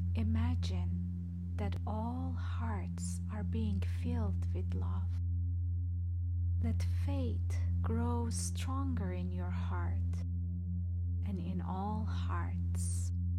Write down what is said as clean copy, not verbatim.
Imagine that all hearts are being filled with love. Let faith grow stronger in your heart.